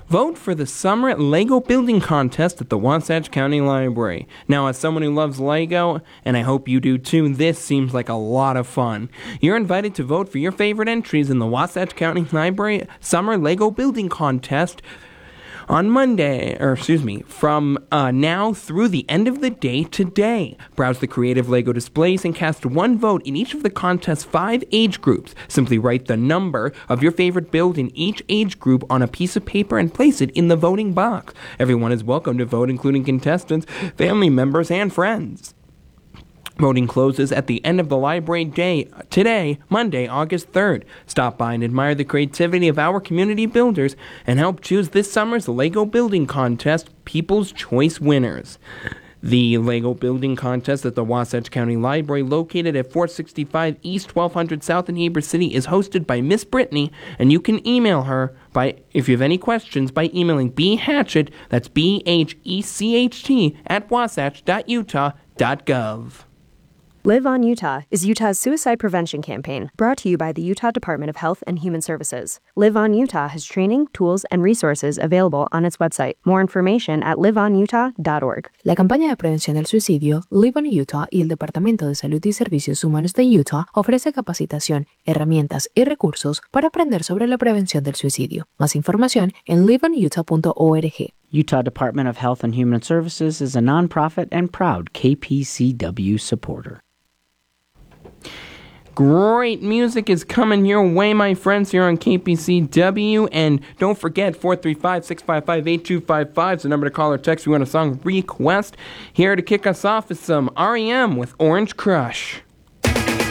Vote for the Summer Lego Building Contest at the Wasatch County Library. Now, as someone who loves Lego, and I hope you do too, this seems like a lot of fun. You're invited to vote for your favorite entries in the Wasatch County Library Summer Lego Building Contest on from now through the end of the day today. Browse the creative Lego displays and cast one vote in each of the contest's 5 age groups. Simply write the number of your favorite build in each age group on a piece of paper and place it in the voting box. Everyone is welcome to vote, including contestants, family members, and friends. Voting closes at the end of the library day today, Monday, August 3rd. Stop by and admire the creativity of our community builders and help choose this summer's Lego Building Contest People's Choice winners. The Lego Building Contest at the Wasatch County Library, located at 465 East 1200 South in Heber City, is hosted by Miss Brittany, and you can email her if you have any questions by emailing bhatchett, that's BHECHT, at wasatch.utah.gov. Live on Utah is Utah's suicide prevention campaign, brought to you by the Utah Department of Health and Human Services. Live on Utah has training, tools, and resources available on its website. More information at liveonutah.org. La campaña de prevención del suicidio Live on Utah y el Departamento de Salud y Servicios Humanos de Utah ofrece capacitación, herramientas y recursos para aprender sobre la prevención del suicidio. Más información en liveonutah.org. Utah Department of Health and Human Services is a nonprofit and proud KPCW supporter. Great music is coming your way, my friends, here on KPCW. And don't forget, 435-655-8255 is the number to call or text if you want a song request. Here to kick us off is some REM with Orange Crush.